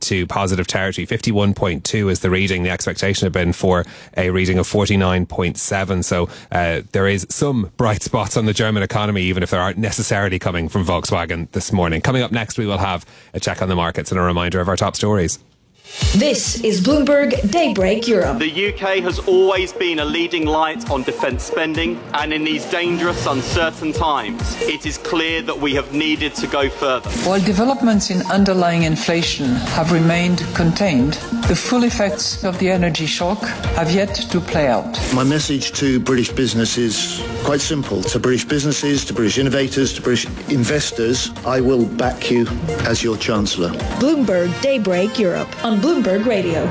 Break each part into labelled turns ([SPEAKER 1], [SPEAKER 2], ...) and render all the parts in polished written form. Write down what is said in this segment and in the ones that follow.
[SPEAKER 1] into positive territory. 51.2 is the reading. The expectation had been for a reading of 49.7. So there is some bright spots on the German economy, even if there aren't necessarily coming from Volkswagen this morning. Coming up next, we will have a check on the markets and a reminder of our top stories.
[SPEAKER 2] This is Bloomberg Daybreak Europe.
[SPEAKER 3] The UK has always been a leading light on defence spending, and in these dangerous, uncertain times, it is clear that we have needed to go further.
[SPEAKER 4] While developments in underlying inflation have remained contained, the full effects of the energy shock have yet to play out.
[SPEAKER 5] My message to British business is quite simple. To British businesses, to British innovators, to British investors, I will back you as your Chancellor.
[SPEAKER 2] Bloomberg Daybreak Europe on Bloomberg Radio.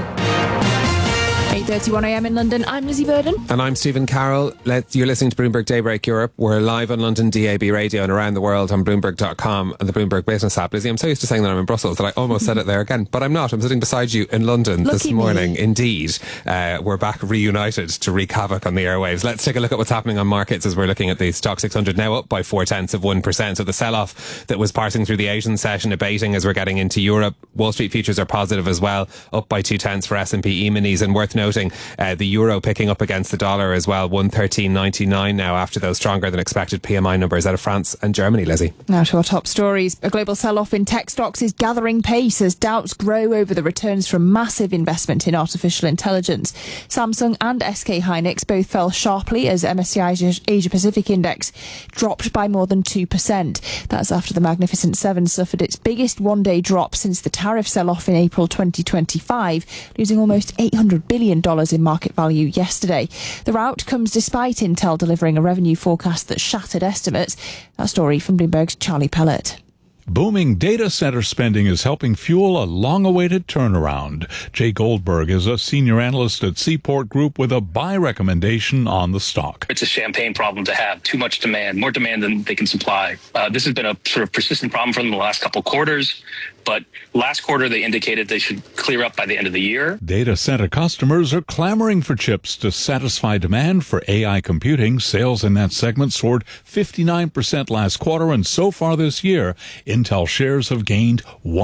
[SPEAKER 6] 8:31am in London. I'm Lizzie Burden.
[SPEAKER 1] And I'm Stephen Carroll. You're listening to Bloomberg Daybreak Europe. We're live on London DAB radio and around the world on Bloomberg.com and the Bloomberg Business app. Lizzie, I'm so used to saying that I'm in Brussels that I almost said it there again, but I'm not. I'm sitting beside you in London this morning. Indeed. We're back reunited to wreak havoc on the airwaves. Let's take a look at what's happening on markets as we're looking at the Stock 600 now up by 0.4%. So the sell-off that was passing through the Asian session abating as we're getting into Europe. Wall Street futures are positive as well, up by 0.2 for S&P E-minis, and worth noting the euro picking up against the dollar as well, 113.99 now after those stronger than expected PMI numbers out of France and Germany. Lizzie.
[SPEAKER 6] Now to our top stories. A global sell-off in tech stocks is gathering pace as doubts grow over the returns from massive investment in artificial intelligence. Samsung and SK Hynix both fell sharply as MSCI's Asia Pacific Index dropped by more than 2%. That's after the Magnificent Seven suffered its biggest one-day drop since the tariff sell-off in April 2025, losing almost $800 billion in market value yesterday. The rout comes despite Intel delivering a revenue forecast that shattered estimates. That story from Bloomberg's Charlie Pellet.
[SPEAKER 7] Booming data center spending is helping fuel a long-awaited turnaround. Jay Goldberg is a senior analyst at Seaport Group with a buy recommendation on the stock.
[SPEAKER 8] It's a champagne problem to have. Too much demand, more demand than they can supply. This has been a sort of persistent problem for them the last couple quarters. But last quarter, they indicated they should clear up by the end of the year.
[SPEAKER 7] Data center customers are clamoring for chips to satisfy demand for AI computing. Sales in that segment soared 59% last quarter, and so far this year, Intel shares have gained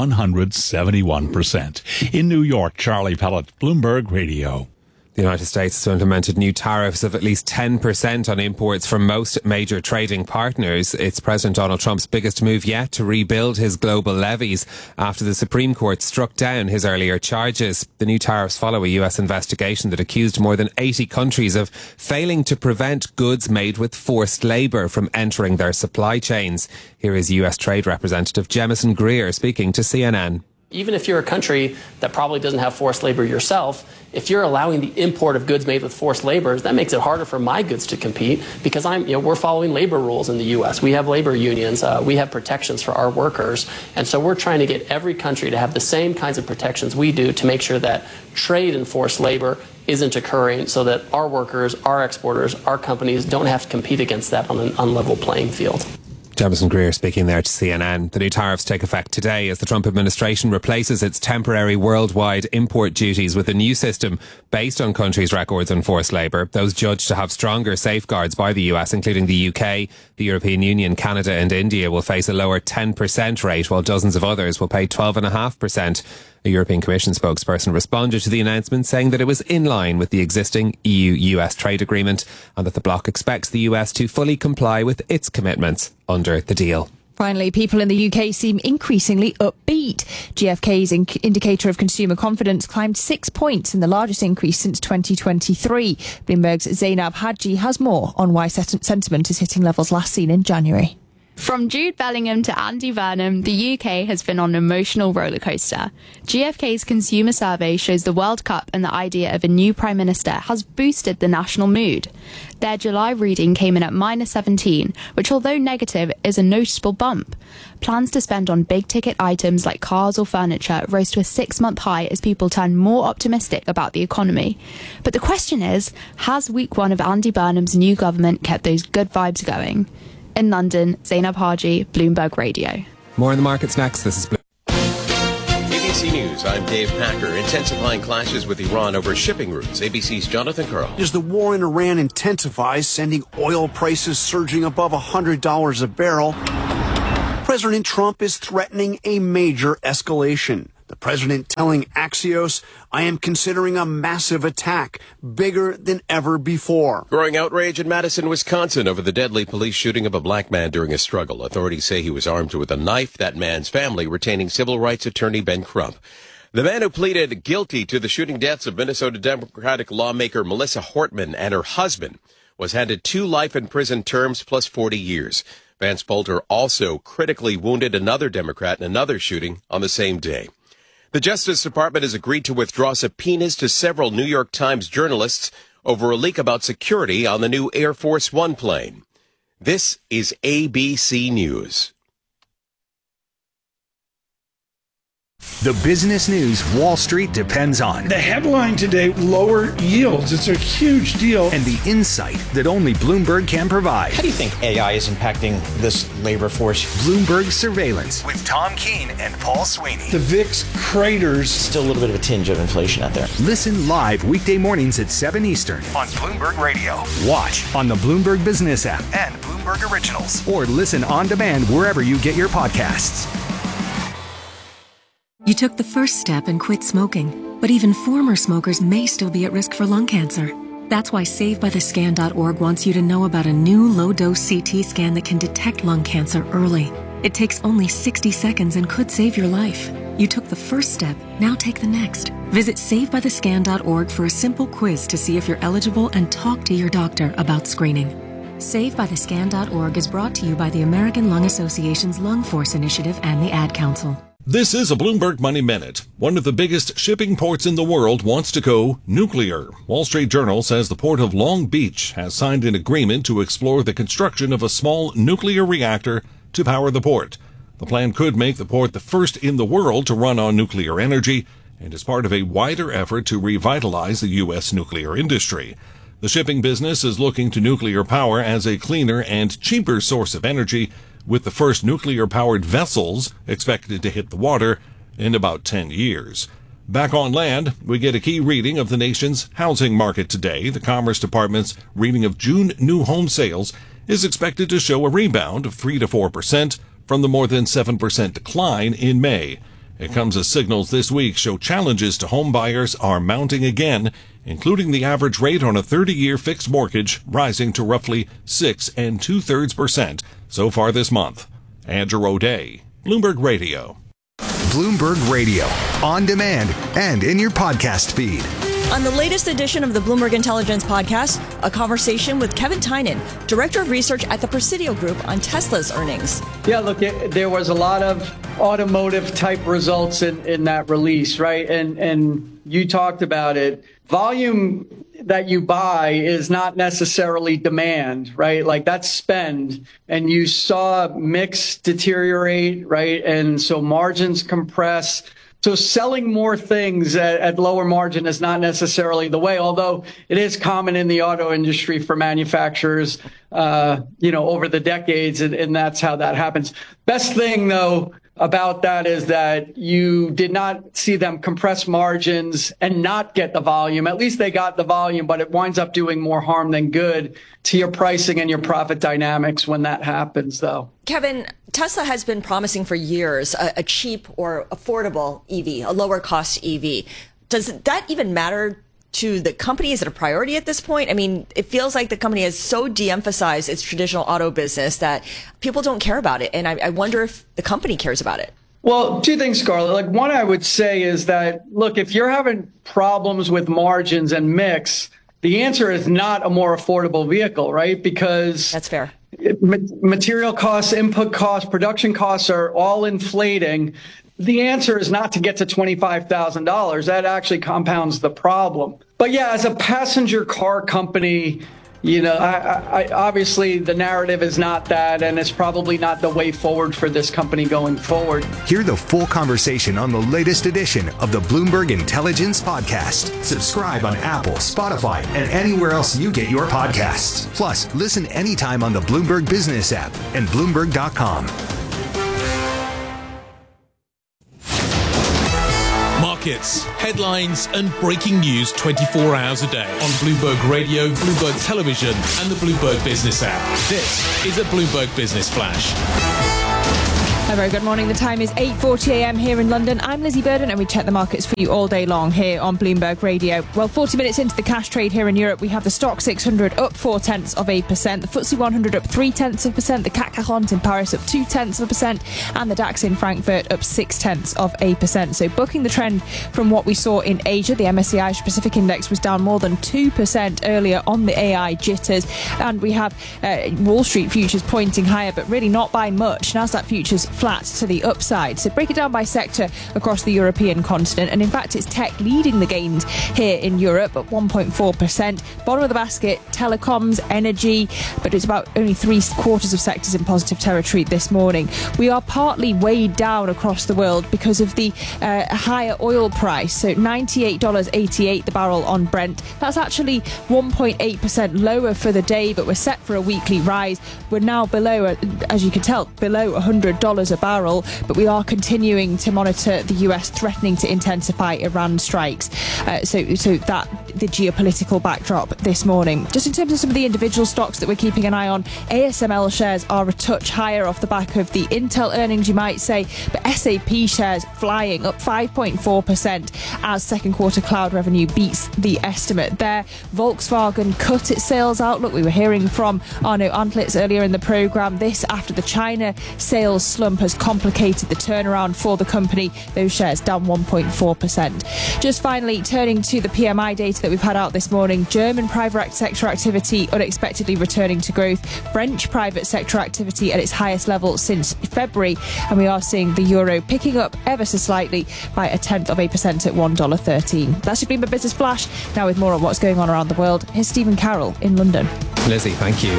[SPEAKER 7] 171%. In New York, Charlie Pellet, Bloomberg Radio.
[SPEAKER 1] The United States has implemented new tariffs of at least 10% on imports from most major trading partners. It's President Donald Trump's biggest move yet to rebuild his global levies after the Supreme Court struck down his earlier charges. The new tariffs follow a US investigation that accused more than 80 countries of failing to prevent goods made with forced labour from entering their supply chains. Here is US Trade Representative Jemison Greer speaking to CNN.
[SPEAKER 9] Even if you're a country that probably doesn't have forced labor yourself, if you're allowing the import of goods made with forced labor, that makes it harder for my goods to compete because we're following labor rules in the U.S. We have labor unions. We have protections for our workers. And so we're trying to get every country to have the same kinds of protections we do to make sure that trade in forced labor isn't occurring so that our workers, our exporters, our companies don't have to compete against that on an unlevel playing field.
[SPEAKER 1] Jemison Greer speaking there to CNN. The new tariffs take effect today as the Trump administration replaces its temporary worldwide import duties with a new system based on countries' records on forced labour. Those judged to have stronger safeguards by the US, including the UK, the European Union, Canada and India, will face a lower 10% rate, while dozens of others will pay 12.5%. A European Commission spokesperson responded to the announcement saying that it was in line with the existing EU-US trade agreement and that the bloc expects the US to fully comply with its commitments under the deal.
[SPEAKER 6] Finally, people in the UK seem increasingly upbeat. GfK's indicator of consumer confidence climbed 6 points in the largest increase since 2023. Bloomberg's Zainab Hadji has more on why sentiment is hitting levels last seen in January.
[SPEAKER 10] From Jude Bellingham to Andy Burnham, the UK has been on an emotional rollercoaster. GfK's consumer survey shows the World Cup and the idea of a new Prime Minister has boosted the national mood. Their July reading came in at -17, which although negative is a noticeable bump. Plans to spend on big-ticket items like cars or furniture rose to a 6-month high as people turn more optimistic about the economy. But the question is, has week one of Andy Burnham's new government kept those good vibes going? In London, Zainab Haji, Bloomberg Radio.
[SPEAKER 1] More in the markets next. This is
[SPEAKER 11] ABC News, I'm Dave Packer. Intensifying clashes with Iran over shipping routes. ABC's Jonathan Curl.
[SPEAKER 12] As the war in Iran intensifies, sending oil prices surging above $100 a barrel, President Trump is threatening a major escalation. The president telling Axios, I am considering a massive attack, bigger than ever before.
[SPEAKER 11] Growing outrage in Madison, Wisconsin over the deadly police shooting of a black man during a struggle. Authorities say he was armed with a knife, that man's family retaining civil rights attorney Ben Crump. The man who pleaded guilty to the shooting deaths of Minnesota Democratic lawmaker Melissa Hortman and her husband was handed 2 life in prison terms plus 40 years. Vance Poulter also critically wounded another Democrat in another shooting on the same day. The Justice Department has agreed to withdraw subpoenas to several New York Times journalists over a leak about security on the new Air Force One plane. This is ABC News.
[SPEAKER 13] The business news Wall Street depends on.
[SPEAKER 14] The headline today, lower yields. It's a huge deal.
[SPEAKER 13] And the insight that only Bloomberg can provide.
[SPEAKER 15] How do you think AI is impacting this labor force?
[SPEAKER 13] Bloomberg Surveillance with Tom Keene and Paul Sweeney.
[SPEAKER 14] The VIX craters.
[SPEAKER 15] Still a little bit of a tinge of inflation out there.
[SPEAKER 13] Listen live weekday mornings at 7 Eastern on Bloomberg Radio. Watch on the Bloomberg Business app and Bloomberg Originals. Or listen on demand wherever you get your podcasts.
[SPEAKER 16] You took the first step and quit smoking, but even former smokers may still be at risk for lung cancer. That's why SaveByTheScan.org wants you to know about a new low-dose CT scan that can detect lung cancer early. It takes only 60 seconds and could save your life. You took the first step, now take the next. Visit SaveByTheScan.org for a simple quiz to see if you're eligible and talk to your doctor about screening. SaveByTheScan.org is brought to you by the American Lung Association's Lung Force Initiative and the Ad Council.
[SPEAKER 7] This is a Bloomberg Money Minute. One of the biggest shipping ports in the world wants to go nuclear. Wall Street Journal says the port of Long Beach has signed an agreement to explore the construction of a small nuclear reactor to power the port. The plan could make the port the first in the world to run on nuclear energy and is part of a wider effort to revitalize the U.S. nuclear industry. The shipping business is looking to nuclear power as a cleaner and cheaper source of energy, with the first nuclear-powered vessels expected to hit the water in about 10 years. Back on land, we get a key reading of the nation's housing market today. The Commerce Department's reading of June new home sales is expected to show a rebound of 3 to 4% from the more than 7% decline in May. It comes as signals this week show challenges to home buyers are mounting again, including the average rate on a 30-year fixed mortgage rising to roughly 6 2/3% so far this month. Andrew O'Day, Bloomberg Radio.
[SPEAKER 13] Bloomberg Radio, on demand and in your podcast feed.
[SPEAKER 17] On the latest edition of the Bloomberg Intelligence Podcast, a conversation with Kevin Tynan, Director of Research at the Presidio Group on Tesla's earnings.
[SPEAKER 18] Yeah, look, there was a lot of automotive-type results in that release, right? And you talked about it. Volume that you buy is not necessarily demand, right? Like that's spend. And you saw mix deteriorate, right? And so margins compress. So selling more things at lower margin is not necessarily the way, although it is common in the auto industry for manufacturers, over the decades, and that's how that happens. Best thing, though, about that is that you did not see them compress margins and not get the volume. At least they got the volume, but it winds up doing more harm than good to your pricing and your profit dynamics when that happens, though.
[SPEAKER 17] Kevin, Tesla has been promising for years a cheap or affordable EV, a lower cost EV. Does that even matter to the company? Is it a priority at this point? I mean, it feels like the company has so de-emphasized its traditional auto business that people don't care about it. And I wonder if the company cares about it.
[SPEAKER 18] Well, two things, Scarlett. Like, one I would say is that, look, if you're having problems with margins and mix, the answer is not a more affordable vehicle, right? Because
[SPEAKER 17] that's fair.
[SPEAKER 18] Material costs, input costs, production costs are all inflating. The answer is not to get to $25,000. That actually compounds the problem. But yeah, as a passenger car company, I obviously the narrative is not that, and it's probably not the way forward for this company going forward.
[SPEAKER 13] Hear the full conversation on the latest edition of the Bloomberg Intelligence Podcast. Subscribe on Apple, Spotify, and anywhere else you get your podcasts. Plus, listen anytime on the Bloomberg Business app and Bloomberg.com.
[SPEAKER 19] Markets, headlines, and breaking news 24 hours a day on Bloomberg Radio, Bloomberg Television, and the Bloomberg Business app. This is a Bloomberg Business Flash.
[SPEAKER 6] A very good morning. The time is 8:40 a.m. here in London. I'm Lizzie Burden and we check the markets for you all day long here on Bloomberg Radio. Well, 40 minutes into the cash trade here in Europe, we have the Stock 600 up 0.4%, the FTSE 100 up 0.3%, the CAC 40 in Paris up 0.2%, and the DAX in Frankfurt up 0.6%. So bucking the trend from what we saw in Asia, the MSCI Asia Pacific Index was down more than 2% earlier on the AI jitters, and we have Wall Street futures pointing higher, but really not by much. Nasdaq futures flat to the upside. So break it down by sector across the European continent, and in fact it's tech leading the gains here in Europe at 1.4%. Bottom of the basket, telecoms, energy, but it's about only 3/4 of sectors in positive territory this morning. We are partly weighed down across the world because of the higher oil price. So $98.88 the barrel on Brent. That's actually 1.8% lower for the day, but we're set for a weekly rise. We're now below, as you can tell, below $100 a barrel, but we are continuing to monitor the US threatening to intensify Iran strikes. So that the geopolitical backdrop this morning. Just in terms of some of the individual stocks that we're keeping an eye on, ASML shares are a touch higher off the back of the Intel earnings, you might say, but SAP shares flying up 5.4% as second quarter cloud revenue beats the estimate there. Volkswagen cut its sales outlook. We were hearing from Arno Antlitz earlier in the programme. This after the China sales slump has complicated the turnaround for the company. Those shares down 1.4%. Just finally, turning to the PMI data that we've had out this morning, German private sector activity unexpectedly returning to growth, French private sector activity at its highest level since February, and we are seeing the euro picking up ever so slightly by 0.1% at $1.13. That's your Bloomberg Business Flash. Now with more on what's going on around the world, here's Stephen Carroll in London.
[SPEAKER 1] Lizzie, thank you.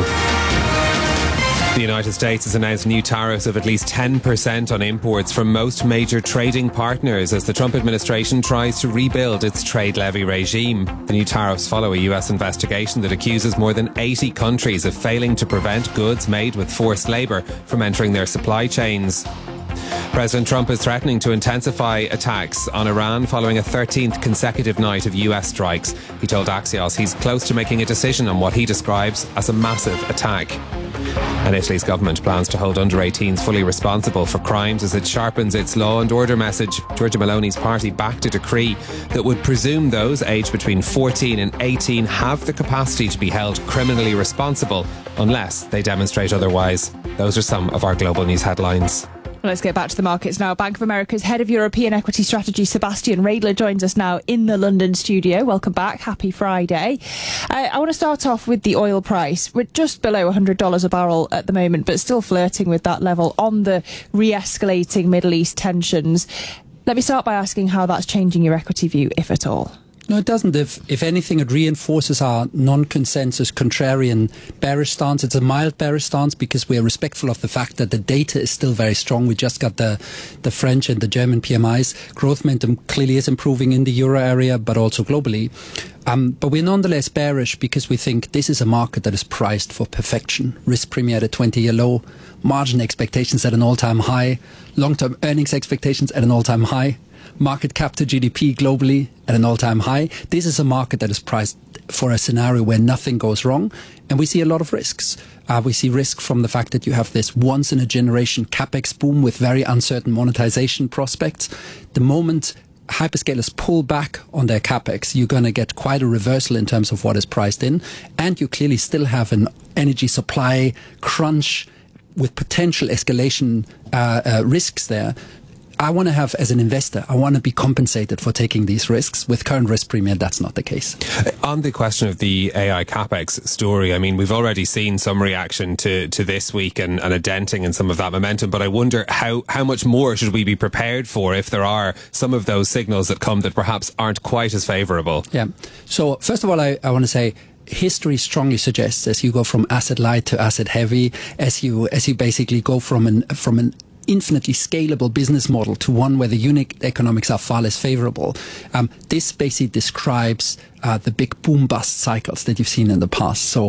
[SPEAKER 1] The United States has announced new tariffs of at least 10% on imports from most major trading partners as the Trump administration tries to rebuild its trade levy regime. The new tariffs follow a US investigation that accuses more than 80 countries of failing to prevent goods made with forced labour from entering their supply chains. President Trump is threatening to intensify attacks on Iran following a 13th consecutive night of US strikes. He told Axios he's close to making a decision on what he describes as a massive attack. And Italy's government plans to hold under-18s fully responsible for crimes as it sharpens its law and order message. Giorgia Meloni's party backed a decree that would presume those aged between 14 and 18 have the capacity to be held criminally responsible unless they demonstrate otherwise. Those are some of our global news headlines.
[SPEAKER 6] Let's get back to the markets now. Bank of America's head of European equity strategy, Sebastian Radler, joins us now in the London studio. Welcome back. Happy Friday. I want to start off with the oil price. We're just below $100 a barrel at the moment, but still flirting with that level on the re-escalating Middle East tensions. Let me start by asking how that's changing your equity view, if at all.
[SPEAKER 20] No, it doesn't. If anything, it reinforces our non-consensus contrarian bearish stance. It's a mild bearish stance because we are respectful of the fact that the data is still very strong. We just got the French and the German PMIs. Growth momentum clearly is improving in the euro area, but also globally. But we're nonetheless bearish because we think this is a market that is priced for perfection. Risk premium at a 20-year low, margin expectations at an all-time high, long-term earnings expectations at an all-time high, market cap to GDP globally at an all-time high. This is a market that is priced for a scenario where nothing goes wrong, and we see a lot of risks. We see risk from the fact that you have this once-in-a-generation capex boom with very uncertain monetization prospects. The moment hyperscalers pull back on their capex, you're going to get quite a reversal in terms of what is priced in, and you clearly still have an energy supply crunch with potential escalation risks there. I want to have, as an investor, I want to be compensated for taking these risks. With current risk premium, that's not the case.
[SPEAKER 1] On the question of the AI capex story, I mean, we've already seen some reaction to this week and a denting in some of that momentum, but I wonder how much more should we be prepared for if there are some of those signals that come that perhaps aren't quite as favourable?
[SPEAKER 20] Yeah. So first of all, I want to say, history strongly suggests as you go from asset light to asset heavy, as you basically go from an infinitely scalable business model to one where the unit economics are far less favorable. This basically describes the big boom-bust cycles that you've seen in the past. So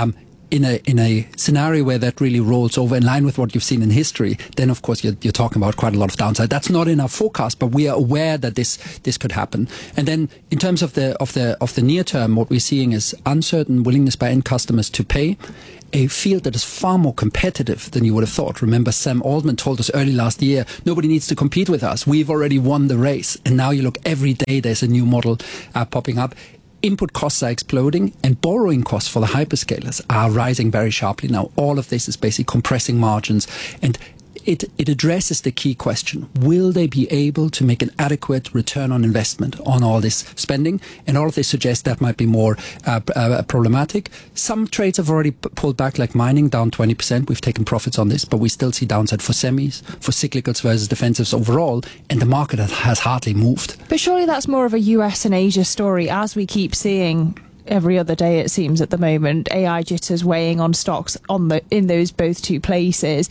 [SPEAKER 20] in a scenario where that really rolls over in line with what you've seen in history, then of course you're talking about quite a lot of downside. That's not in our forecast, but we are aware that this could happen. And then in terms of the near term, what we're seeing is uncertain willingness by end customers to pay, a field that is far more competitive than you would have thought. Remember, Sam Altman told us early last year, nobody needs to compete with us. We've already won the race. And now you look, every day there's a new model popping up. Input costs are exploding, and borrowing costs for the hyperscalers are rising very sharply now. All of this is basically compressing margins, and it addresses the key question: will they be able to make an adequate return on investment on all this spending? And all of this suggests that might be more problematic. Some trades have already pulled back, like mining, down 20%. We've taken profits on this, but we still see downside for semis, for cyclicals versus defensives overall, and the market has hardly moved.
[SPEAKER 6] But surely that's more of a US and Asia story, as we keep seeing every other day, it seems, at the moment. AI jitters weighing on stocks in those both two places.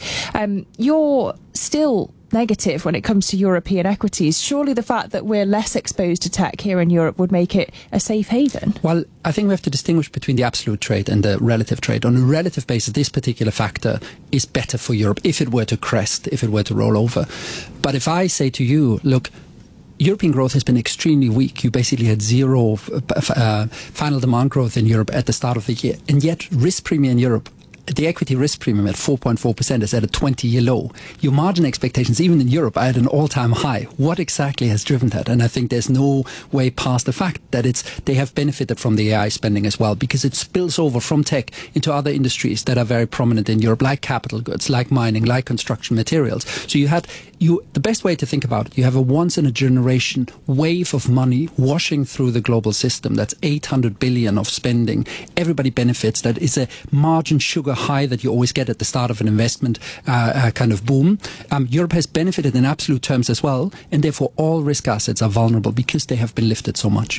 [SPEAKER 6] You're still negative when it comes to European equities. Surely the fact that we're less exposed to tech here in Europe would make it a safe haven?
[SPEAKER 20] Well, I think we have to distinguish between the absolute trade and the relative trade. On a relative basis, this particular factor is better for Europe if it were to crest, if it were to roll over. But if I say to you, look, European growth has been extremely weak. You basically had zero final demand growth in Europe at the start of the year. And yet risk premium in Europe, the equity risk premium at 4.4% is at a 20-year low. Your margin expectations, even in Europe, are at an all-time high. What exactly has driven that? And I think there's no way past the fact that they have benefited from the AI spending as well, because it spills over from tech into other industries that are very prominent in Europe, like capital goods, like mining, like construction materials. So the best way to think about it, you have a once-in-a-generation wave of money washing through the global system. That's 800 billion of spending. Everybody benefits. That is a margin sugar high that you always get at the start of an investment kind of boom. Europe has benefited in absolute terms as well, and therefore all risk assets are vulnerable because they have been lifted so much.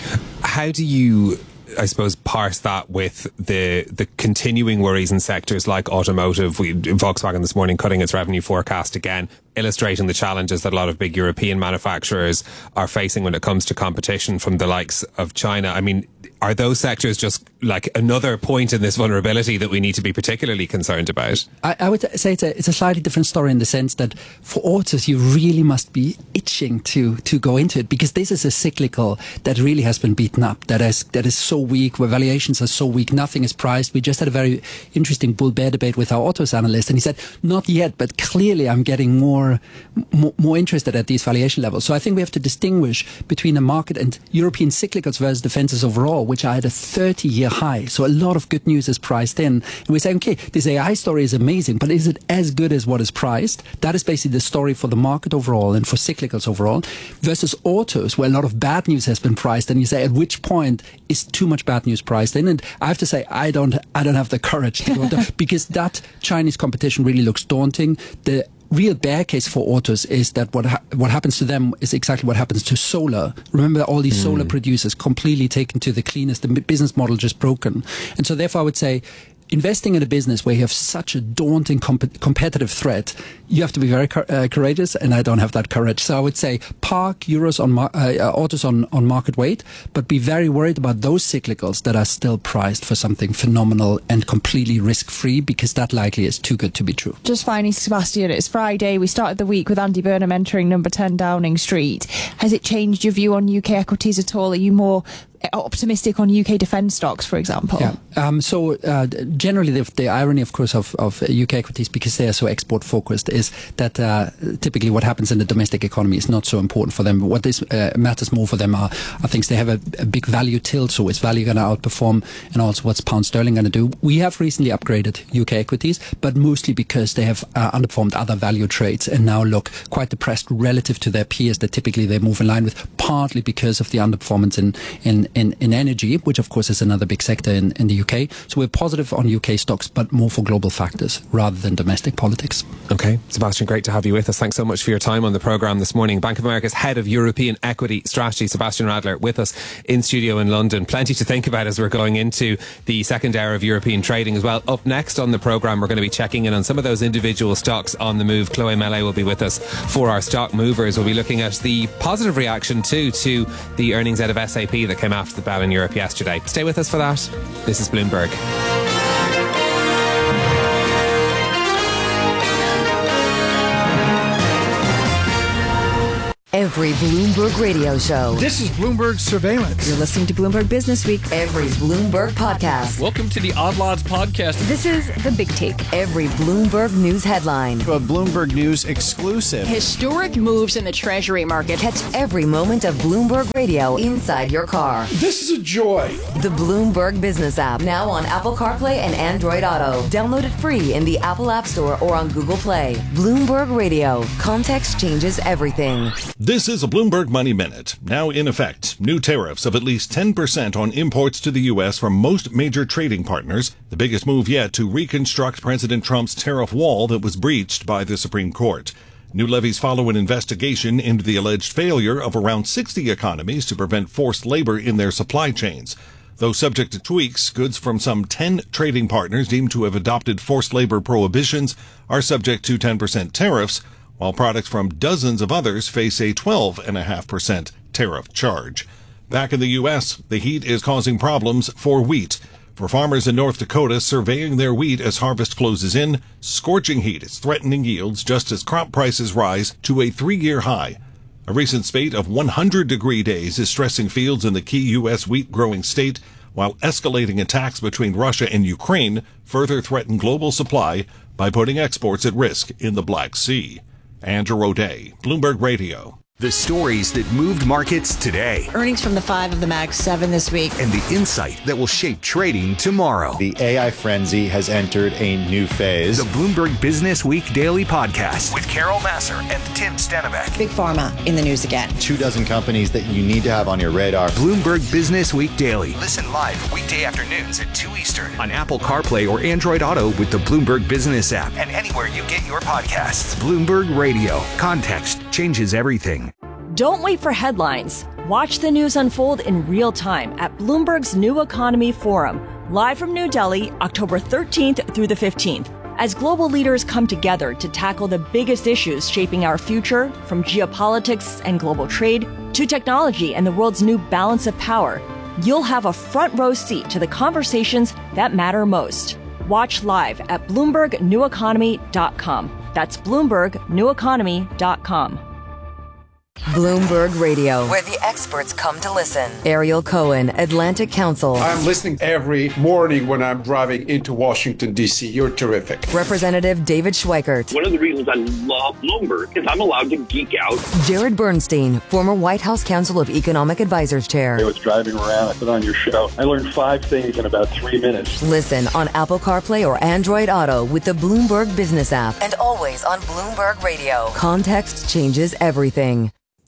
[SPEAKER 1] How do you, I suppose, parse that with the continuing worries in sectors like automotive? Volkswagen this morning cutting its revenue forecast again, illustrating the challenges that a lot of big European manufacturers are facing when it comes to competition from the likes of China. I mean, are those sectors just like another point in this vulnerability that we need to be particularly concerned about?
[SPEAKER 20] I would say it's a slightly different story in the sense that for autos, you really must be itching to go into it, because this is a cyclical that really has been beaten up, that is so weak, where valuations are so weak, nothing is priced. We just had a very interesting bull-bear debate with our autos analyst, and he said, not yet, but clearly I'm getting more interested at these valuation levels. So I think we have to distinguish between the market and European cyclicals versus defenses overall, which are at a 30-year high. So a lot of good news is priced in. And we say, okay, this AI story is amazing, but is it as good as what is priced? That is basically the story for the market overall and for cyclicals overall, versus autos, where a lot of bad news has been priced. And you say, at which point is too much bad news priced in? And I have to say, I don't have the courage to go there, because that Chinese competition really looks daunting. The real bear case for autos is that what happens to them is exactly what happens to solar. Remember, all these solar producers completely taken to the cleanest, the business model just broken. And so therefore I would say, investing in a business where you have such a daunting competitive threat, you have to be very courageous, and I don't have that courage. So I would say park autos on market weight, but be very worried about those cyclicals that are still priced for something phenomenal and completely risk-free, because that likely is too good to be true.
[SPEAKER 6] Just finally, Sebastian, it's Friday. We started the week with Andy Burnham entering number 10 Downing Street. Has it changed your view on UK equities at all? Are you more optimistic on UK defence stocks, for example?
[SPEAKER 20] Yeah. So generally, the irony, of course, of UK equities, because they are so export focused, is that typically what happens in the domestic economy is not so important for them. What matters more for them are things they have a big value tilt. So is value going to outperform, and also what's pound sterling going to do? We have recently upgraded UK equities, but mostly because they have underperformed other value trades and now look quite depressed relative to their peers that typically they move in line with, partly because of the underperformance in energy, which of course is another big sector in the UK. So we're positive on UK stocks, but more for global factors rather than domestic politics.
[SPEAKER 1] Okay, Sebastian, great to have you with us. Thanks so much for your time on the programme this morning. Bank of America's Head of European Equity Strategy, Sebastian Radler, with us in studio in London. Plenty to think about as we're going into the second hour of European trading as well. Up next on the programme, we're going to be checking in on some of those individual stocks on the move. Chloe Mellet will be with us for our stock movers. We'll be looking at the positive reaction too to the earnings out of SAP that came after the bell in Europe yesterday. Stay with us for that. This is Bloomberg.
[SPEAKER 21] Every every Bloomberg radio show.
[SPEAKER 14] This is Bloomberg Surveillance.
[SPEAKER 21] You're listening to Bloomberg Business Week, every Bloomberg podcast.
[SPEAKER 22] Welcome to the Odd Lots podcast.
[SPEAKER 21] This is The Big Take, every Bloomberg News headline.
[SPEAKER 23] A Bloomberg News exclusive.
[SPEAKER 24] Historic moves in the Treasury market.
[SPEAKER 21] Catch every moment of Bloomberg Radio inside your car.
[SPEAKER 14] This is a joy.
[SPEAKER 21] The Bloomberg Business app, now on Apple CarPlay and Android Auto. Download it free in the Apple App Store or on Google Play. Bloomberg Radio. Context changes everything.
[SPEAKER 25] This is a Bloomberg Money Minute. Now in effect, new tariffs of at least 10% on imports to the U.S. from most major trading partners. The biggest move yet to reconstruct President Trump's tariff wall that was breached by the Supreme Court. New levies follow an investigation into the alleged failure of around 60 economies to prevent forced labor in their supply chains. Though subject to tweaks, goods from some 10 trading partners deemed to have adopted forced labor prohibitions are subject to 10% tariffs, while products from dozens of others face a 12.5% tariff charge. Back in the U.S., the heat is causing problems for wheat. For farmers in North Dakota surveying their wheat as harvest closes in, scorching heat is threatening yields just as crop prices rise to a 3-year high. A recent spate of 100-degree days is stressing fields in the key U.S. wheat-growing state, while escalating attacks between Russia and Ukraine further threaten global supply by putting exports at risk in the Black Sea. Andrew O'Day, Bloomberg Radio.
[SPEAKER 13] The stories that moved markets today.
[SPEAKER 26] Earnings from the 5 of the Mag 7 this week.
[SPEAKER 13] And the insight that will shape trading tomorrow.
[SPEAKER 23] The AI frenzy has entered a new phase.
[SPEAKER 13] The Bloomberg Business Week Daily Podcast with Carol Massar and Tim Stenbeck.
[SPEAKER 26] Big Pharma in the news again.
[SPEAKER 23] 24 companies that you need to have on your radar.
[SPEAKER 13] Bloomberg Business Week Daily. Listen live weekday afternoons at 2 Eastern on Apple CarPlay or Android Auto with the Bloomberg Business app and anywhere you get your podcasts. Bloomberg Radio. Context changes everything.
[SPEAKER 17] Don't wait for headlines. Watch the news unfold in real time at Bloomberg's New Economy Forum, live from New Delhi, October 13th through the 15th. As global leaders come together to tackle the biggest issues shaping our future, from geopolitics and global trade to technology and the world's new balance of power, you'll have a front row seat to the conversations that matter most. Watch live at BloombergNewEconomy.com. That's BloombergNewEconomy.com.
[SPEAKER 21] Bloomberg Radio, where the experts come to listen. Ariel Cohen, Atlantic Council.
[SPEAKER 14] I'm listening every morning when I'm driving into Washington, D.C. You're terrific.
[SPEAKER 21] Representative David Schweikert.
[SPEAKER 27] One of the reasons I love Bloomberg is I'm allowed to geek out.
[SPEAKER 21] Jared Bernstein, former White House Council of Economic Advisors Chair.
[SPEAKER 28] I was driving around, I put on your show. I learned 5 things in about 3 minutes.
[SPEAKER 21] Listen on Apple CarPlay or Android Auto with the Bloomberg Business app and always on Bloomberg Radio. Context changes everything.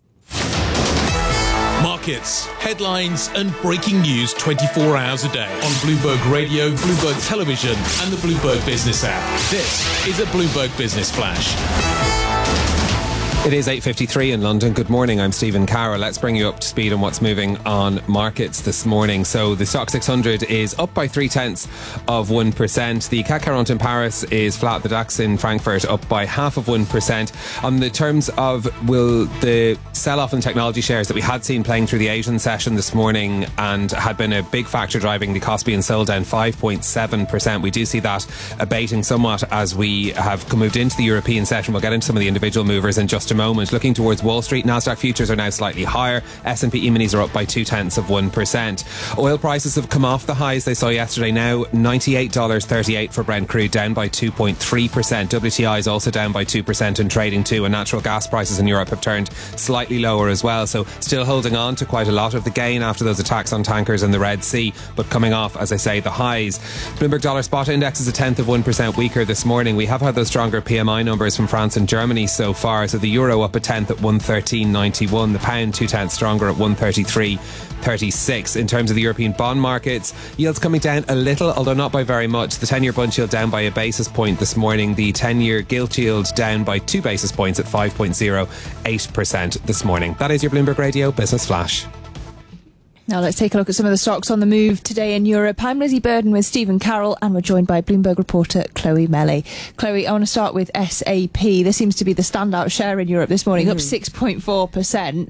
[SPEAKER 19] Markets, headlines, and breaking news 24 hours a day on Bloomberg Radio, Bloomberg Television, and the Bloomberg Business app. This is a Bloomberg Business Flash.
[SPEAKER 1] It is 8:53 in London. Good morning, I'm Stephen Carroll. Let's bring you up to speed on what's moving on markets this morning. So the Stock 600 is up by 0.3%. The CAC 40 in Paris is flat. The DAX in Frankfurt up by 0.5%. On the terms of will the sell-off in technology shares that we had seen playing through the Asian session this morning and had been a big factor driving the Kospi and Seoul down 5.7%. We do see that abating somewhat as we have moved into the European session. We'll get into some of the individual movers in just a moment. Looking towards Wall Street, Nasdaq futures are now slightly higher. S&P E-minis are up by 0.2%. Oil prices have come off the highs they saw yesterday. Now $98.38 for Brent crude, down by 2.3%. WTI is also down by 2% in trading too, and natural gas prices in Europe have turned slightly lower as well. So still holding on to quite a lot of the gain after those attacks on tankers in the Red Sea, but coming off, as I say, the highs. Bloomberg Dollar Spot Index is 0.1% weaker this morning. We have had those stronger PMI numbers from France and Germany so far. So the euro up 1/10 at 113.91. The pound 0.2 stronger at 133.36. In terms of the European bond markets, yields coming down a little, although not by very much. The 10-year bund yield down by a basis point this morning. The 10-year gilt yield down by 2 basis points at 5.08% this morning. That is your Bloomberg Radio Business Flash.
[SPEAKER 6] Now let's take a look at some of the stocks on the move today in Europe. I'm Lizzie Burden with Stephen Carroll, and we're joined by Bloomberg reporter Chloe Melly. Chloe, I want to start with SAP. This seems to be the standout share in Europe this morning, up 6.4%.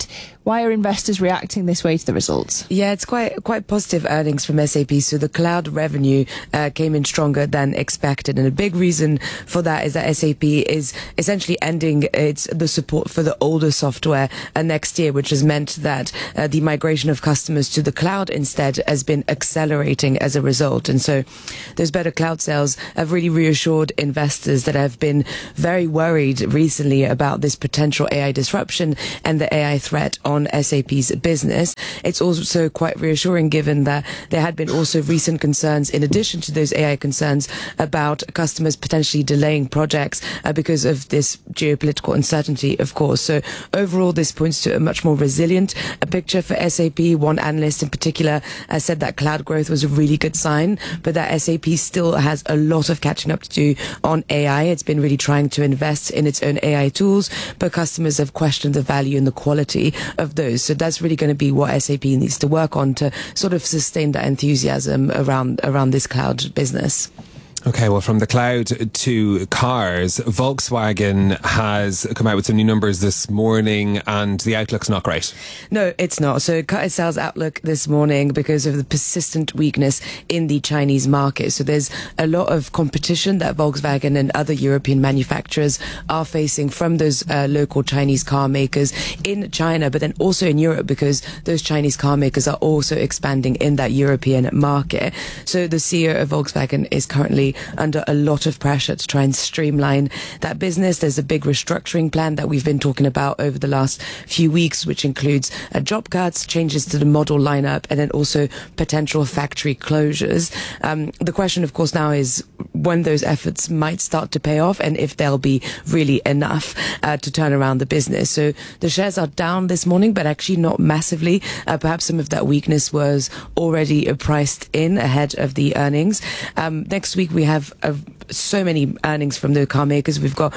[SPEAKER 6] Why are investors reacting this way to the results?
[SPEAKER 2] Yeah, it's quite positive earnings from SAP. So the cloud revenue came in stronger than expected, and a big reason for that is that SAP is essentially ending the support for the older software next year, which has meant that the migration of customers to the cloud instead has been accelerating as a result. And so those better cloud sales have really reassured investors that have been very worried recently about this potential AI disruption and the AI threat on SAP's business. It's also quite reassuring given that there had been also recent concerns, in addition to those AI concerns, about customers potentially delaying projects because of this geopolitical uncertainty, of course. So overall, this points to a much more resilient picture for SAP. One analyst in particular said that cloud growth was a really good sign, but that SAP still has a lot of catching up to do on AI. It's been really trying to invest in its own AI tools, but customers have questioned the value and the quality of those. So that's really going to be what SAP needs to work on to sort of sustain that enthusiasm around this cloud business.
[SPEAKER 1] Okay, well, from the cloud to cars, Volkswagen has come out with some new numbers this morning, and the outlook's not great.
[SPEAKER 2] No, it's not. So it cut its sales outlook this morning because of the persistent weakness in the Chinese market. So there's a lot of competition that Volkswagen and other European manufacturers are facing from those local Chinese car makers in China, but then also in Europe, because those Chinese car makers are also expanding in that European market. So the CEO of Volkswagen is currently under a lot of pressure to try and streamline that business. There's a big restructuring plan that we've been talking about over the last few weeks, which includes job cuts, changes to the model lineup, and then also potential factory closures. The question, of course, now is when those efforts might start to pay off and if they'll be really enough to turn around the business. So the shares are down this morning, but actually not massively. Perhaps some of that weakness was already priced in ahead of the earnings. Next week, we have so many earnings from the car makers. We've got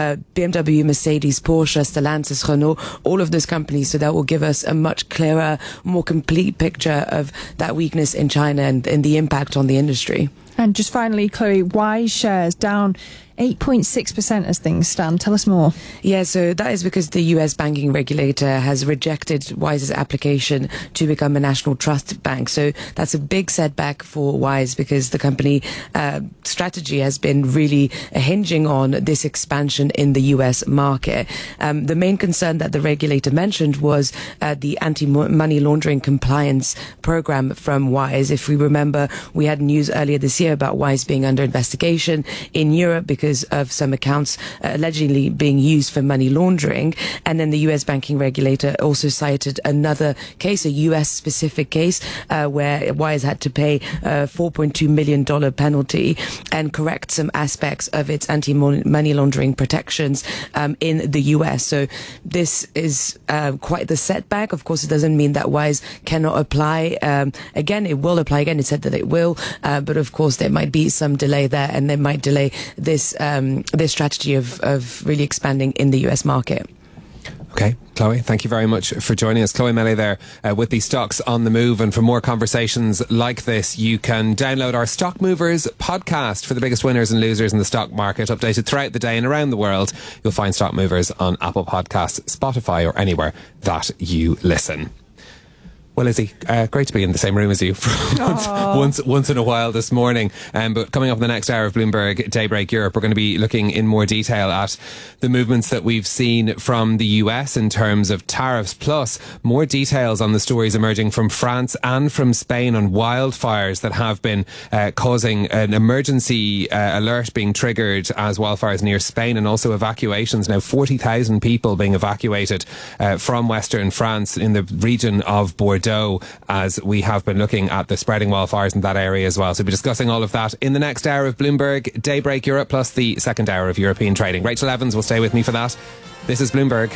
[SPEAKER 2] BMW, Mercedes, Porsche, Stellantis, Renault, all of those companies. So that will give us a much clearer, more complete picture of that weakness in China and the impact on the industry.
[SPEAKER 6] And just finally, Chloe, Wise shares down 8.6% as things stand. Tell us more.
[SPEAKER 2] Yeah, so that is because the US banking regulator has rejected Wise's application to become a national trust bank. So that's a big setback for Wise because the company strategy has been really hinging on this expansion in the US market. The main concern that the regulator mentioned was the anti-money laundering compliance program from Wise. If we remember, we had news earlier this year about Wise being under investigation in Europe because of some accounts allegedly being used for money laundering. And then the US banking regulator also cited another case, a US specific case, where Wise had to pay a $4.2 million penalty and correct some aspects of its anti-money laundering protections in the US. So this is quite the setback. Of course, it doesn't mean that Wise cannot apply. Again, it will apply again. It said that it will, but of course there might be some delay there, and they might delay this strategy of really expanding in the US market.
[SPEAKER 1] Okay, Chloe, thank you very much for joining us. Chloe Melee there with the Stocks on the Move. And for more conversations like this, you can download our Stock Movers podcast for the biggest winners and losers in the stock market, updated throughout the day and around the world. You'll find Stock Movers on Apple Podcasts, Spotify, or anywhere that you listen. Well, Izzy, great to be in the same room as you for once in a while this morning. But coming up in the next hour of Bloomberg Daybreak Europe, we're going to be looking in more detail at the movements that we've seen from the US in terms of tariffs, plus more details on the stories emerging from France and from Spain on wildfires that have been causing an emergency alert being triggered as wildfires near Spain, and also evacuations. Now 40,000 people being evacuated from Western France in the region of Bordeaux, as we have been looking at the spreading wildfires in that area as well. So we'll be discussing all of that in the next hour of Bloomberg Daybreak Europe, plus the second hour of European trading. Rachel Evans will stay with me for that. This is Bloomberg.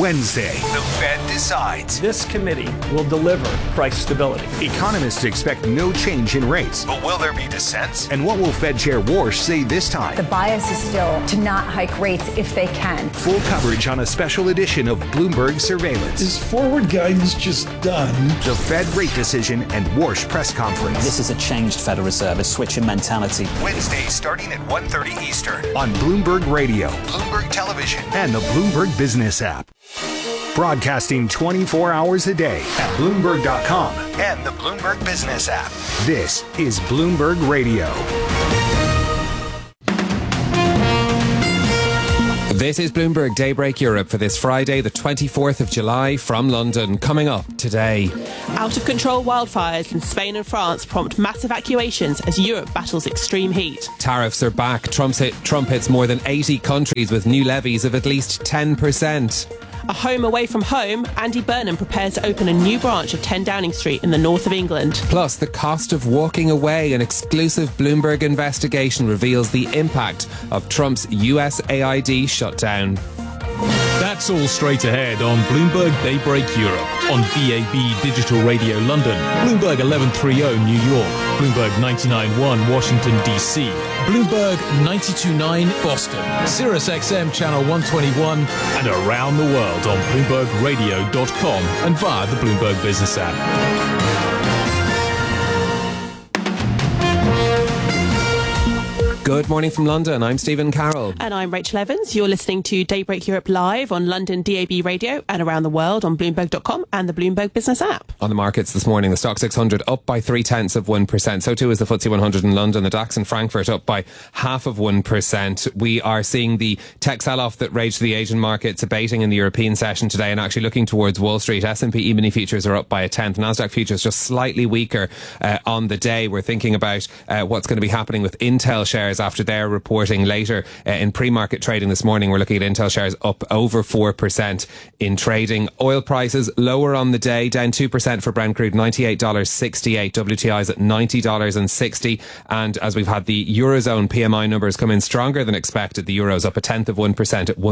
[SPEAKER 13] Wednesday, the Fed decides.
[SPEAKER 22] This committee will deliver price stability.
[SPEAKER 13] Economists expect no change in rates. But will there be dissents? And what will Fed Chair Warsh say this time?
[SPEAKER 3] The bias is still to not hike rates if they can.
[SPEAKER 13] Full coverage on a special edition of Bloomberg Surveillance.
[SPEAKER 4] Is forward guidance just done?
[SPEAKER 13] The Fed rate decision and Warsh press conference.
[SPEAKER 5] This is a changed Federal Reserve, a switch in mentality.
[SPEAKER 13] Wednesday starting at 1:30 Eastern on Bloomberg Radio, Bloomberg Television, and the Bloomberg Business app. Broadcasting 24 hours a day at Bloomberg.com and the Bloomberg Business app. This is Bloomberg Radio.
[SPEAKER 1] This is Bloomberg Daybreak Europe for this Friday, the 24th of July from London. Coming up today.
[SPEAKER 8] Out-of-control wildfires in Spain and France prompt mass evacuations as Europe battles extreme heat.
[SPEAKER 1] Tariffs are back. Trump hits more than 80 countries with new levies of at least 10%.
[SPEAKER 8] A home away from home, Andy Burnham prepares to open a new branch of 10 Downing Street in the north of England.
[SPEAKER 1] Plus, the cost of walking away. An exclusive Bloomberg investigation reveals the impact of Trump's USAID shutdown.
[SPEAKER 19] That's all straight ahead on Bloomberg Daybreak Europe, on DAB Digital Radio London, Bloomberg 1130 New York, Bloomberg 99.1 Washington DC, Bloomberg 92.9 Boston, Sirius XM Channel 121, and around the world on BloombergRadio.com and via the Bloomberg Business app.
[SPEAKER 1] Good morning from London. I'm Stephen Carroll.
[SPEAKER 8] And I'm Rachel Evans. You're listening to Daybreak Europe live on London DAB Radio and around the world on Bloomberg.com and the Bloomberg Business app.
[SPEAKER 1] On the markets this morning, the Stock 600 up by 0.3%. So too is the FTSE 100 in London. The DAX in Frankfurt up by 0.5%. We are seeing the tech sell-off that raged the Asian markets abating in the European session today and actually looking towards Wall Street. S&P E-mini futures are up by 0.1%. Nasdaq futures just slightly weaker on the day. We're thinking about what's going to be happening with Intel shares after their reporting later in pre-market trading this morning. We're looking at Intel shares up over 4% in trading. Oil prices lower on the day, down 2% for Brent crude, $98.68. WTI's at $90.60. And as we've had the Eurozone PMI numbers come in stronger than expected, the Euro's up 0.1% at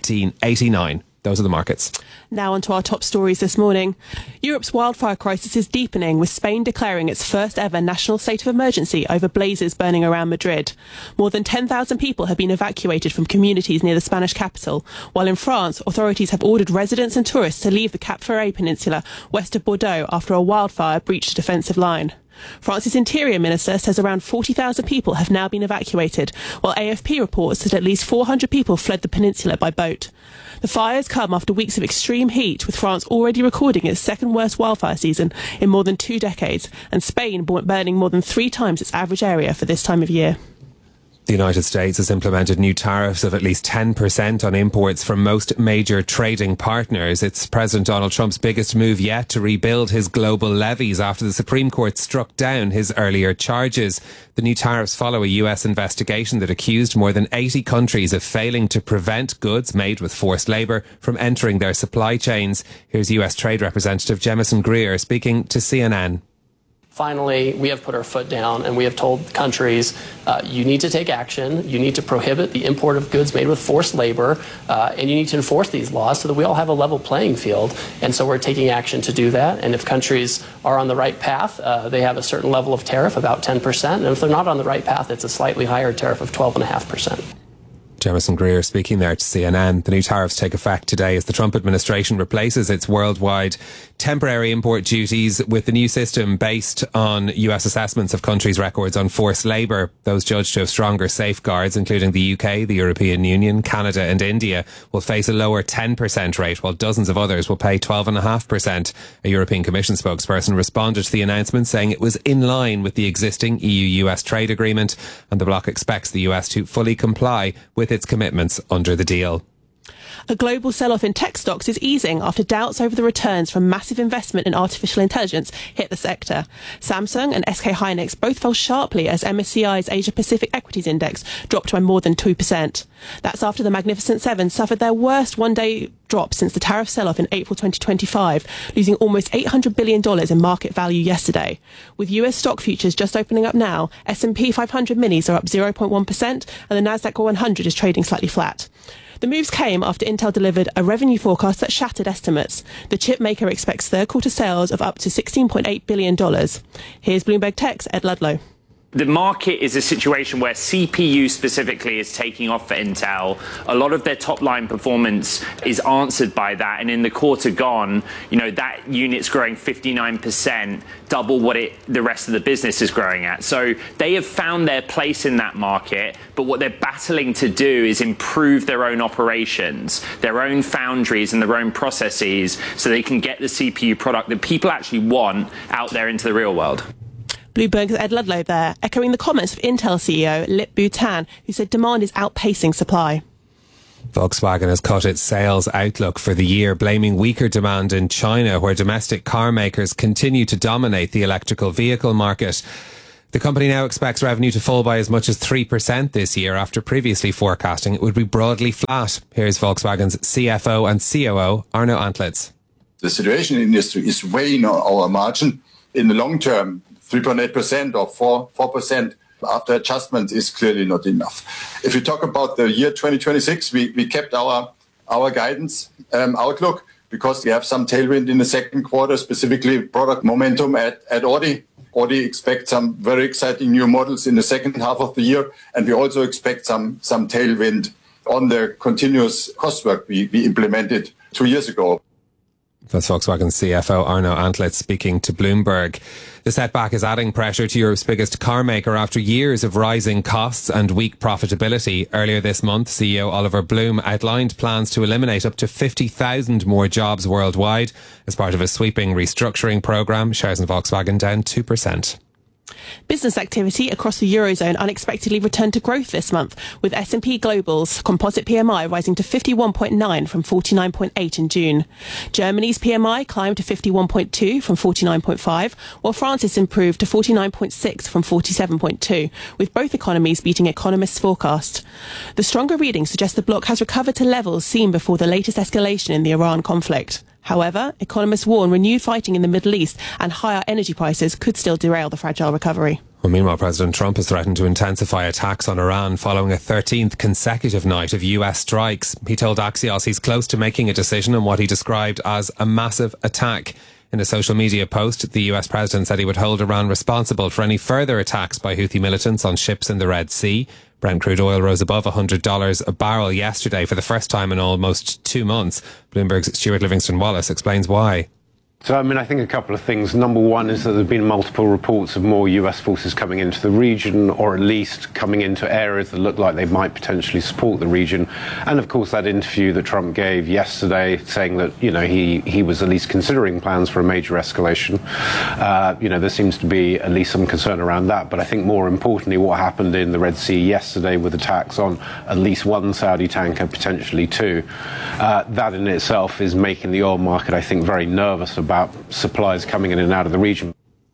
[SPEAKER 1] 113.89. Those are the markets.
[SPEAKER 8] Now on to our top stories this morning. Europe's wildfire crisis is deepening, with Spain declaring its first ever national state of emergency over blazes burning around Madrid. More than 10,000 people have been evacuated from communities near the Spanish capital, while in France, authorities have ordered residents and tourists to leave the Cap Ferret Peninsula west of Bordeaux after a wildfire breached a defensive line. France's Interior Minister says around 40,000 people have now been evacuated, while AFP reports that at least 400 people fled the peninsula by boat. The fires come after weeks of extreme heat, with France already recording its second worst wildfire season in more than 2 decades, and Spain burning more than 3 times its average area for this time of year.
[SPEAKER 1] The United States has implemented new tariffs of at least 10% on imports from most major trading partners. It's President Donald Trump's biggest move yet to rebuild his global levies after the Supreme Court struck down his earlier charges. The new tariffs follow a US investigation that accused more than 80 countries of failing to prevent goods made with forced labour from entering their supply chains. Here's US Trade Representative Jemison Greer speaking to CNN.
[SPEAKER 9] Finally, we have put our foot down and we have told countries, you need to take action, you need to prohibit the import of goods made with forced labor, and you need to enforce these laws so that we all have a level playing field. And so we're taking action to do that. And if countries are on the right path, they have a certain level of tariff, about 10%. And if they're not on the right path, it's a slightly higher tariff of 12.5%.
[SPEAKER 1] Jemison Greer speaking there to CNN. The new tariffs take effect today as the Trump administration replaces its worldwide temporary import duties with the new system based on US assessments of countries' records on forced labour. Those judged to have stronger safeguards, including the UK, the European Union, Canada and India, will face a lower 10% rate, while dozens of others will pay 12.5%. A European Commission spokesperson responded to the announcement, saying it was in line with the existing EU-US trade agreement, and the bloc expects the US to fully comply with its commitments under the deal.
[SPEAKER 8] A global sell-off in tech stocks is easing after doubts over the returns from massive investment in artificial intelligence hit the sector. Samsung and SK Hynix both fell sharply as MSCI's Asia-Pacific Equities Index dropped by more than 2%. That's after the Magnificent Seven suffered their worst one-day drop since the tariff sell-off in April 2025, losing almost $800 billion in market value yesterday. With US stock futures just opening up now, S&P 500 minis are up 0.1% and the Nasdaq 100 is trading slightly flat. The The moves came after Intel delivered a revenue forecast that shattered estimates. The chip maker expects third quarter sales of up to $16.8 billion. Here's Bloomberg Tech's Ed Ludlow.
[SPEAKER 7] The market is a situation where CPU specifically is taking off for Intel. A lot of their top line performance is answered by that. And in the quarter gone, that unit's growing 59%, double what the rest of the business is growing at. So they have found their place in that market. But what they're battling to do is improve their own operations, their own foundries and their own processes so they can get the CPU product that people actually want out there into the real world.
[SPEAKER 8] Bloomberg's Ed Ludlow there, echoing the comments of Intel CEO Lip-Bu Tan, who said demand is outpacing supply.
[SPEAKER 1] Volkswagen has cut its sales outlook for the year, blaming weaker demand in China, where domestic car makers continue to dominate the electrical vehicle market. The company now expects revenue to fall by as much as 3% this year, after previously forecasting it would be broadly flat. Here's Volkswagen's CFO and COO, Arno Antlitz.
[SPEAKER 10] The situation in the industry is weighing on our margin. In the long term, 3.8% or 4% after adjustment is clearly not enough. If you talk about the year 2026, we kept our guidance outlook because we have some tailwind in the second quarter, specifically product momentum at Audi. Audi expects some very exciting new models in the second half of the year, and we also expect some tailwind on the continuous cost work we implemented 2 years ago.
[SPEAKER 1] That's Volkswagen's CFO Arno Antlitz speaking to Bloomberg. The setback is adding pressure to Europe's biggest car maker after years of rising costs and weak profitability. Earlier this month, CEO Oliver Blume outlined plans to eliminate up to 50,000 more jobs worldwide as part of a sweeping restructuring programme. Shares in Volkswagen down 2%.
[SPEAKER 8] Business activity across the Eurozone unexpectedly returned to growth this month, with S&P Global's composite PMI rising to 51.9 from 49.8 in June. Germany's PMI climbed to 51.2 from 49.5, while France's improved to 49.6 from 47.2, with both economies beating economists' forecast. The stronger reading suggests the bloc has recovered to levels seen before the latest escalation in the Iran conflict. However, economists warn renewed fighting in the Middle East and higher energy prices could still derail the fragile recovery.
[SPEAKER 1] Well, meanwhile, President Trump has threatened to intensify attacks on Iran following a 13th consecutive night of US strikes. He told Axios he's close to making a decision on what he described as a massive attack. In a social media post, the US president said he would hold Iran responsible for any further attacks by Houthi militants on ships in the Red Sea. Brent crude oil rose above $100 a barrel yesterday for the first time in almost 2 months. Bloomberg's Stuart Livingston-Wallace explains why.
[SPEAKER 11] So, I think a couple of things. Number one is that there have been multiple reports of more US forces coming into the region, or at least coming into areas that look like they might potentially support the region. And of course, that interview that Trump gave yesterday saying that, he was at least considering plans for a major escalation. There seems to be at least some concern around that. But I think more importantly, what happened in the Red Sea yesterday with attacks on at least one Saudi tanker, potentially two, that in itself is making the oil market, I think, very nervous about supplies coming in and out of the region.